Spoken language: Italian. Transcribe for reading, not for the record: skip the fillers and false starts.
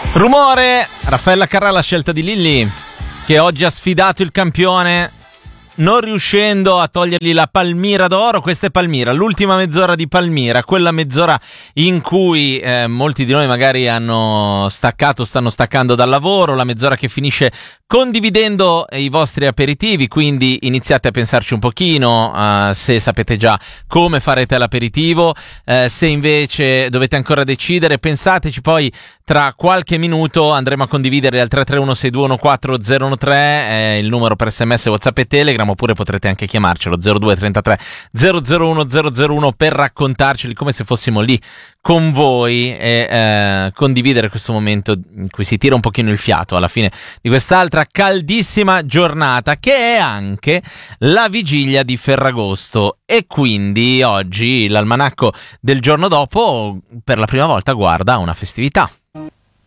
Rumore, Raffaella Carrà, la scelta di Lilli, che oggi ha sfidato il campione non riuscendo a togliergli la Palmira d'oro. Questa è Palmira, l'ultima mezz'ora di Palmira, quella mezz'ora in cui molti di noi magari hanno staccato, stanno staccando dal lavoro, la mezz'ora che finisce condividendo i vostri aperitivi, quindi iniziate a pensarci un pochino, se sapete già come farete l'aperitivo, se invece dovete ancora decidere, pensateci, poi tra qualche minuto andremo a condividere al 331-6214013 il numero per SMS, WhatsApp e Telegram, oppure potrete anche chiamarcelo 0233 001 001 per raccontarceli come se fossimo lì con voi e condividere questo momento in cui si tira un pochino il fiato alla fine di quest'altra caldissima giornata, che è anche la vigilia di Ferragosto, e quindi oggi l'almanacco del giorno dopo per la prima volta guarda una festività.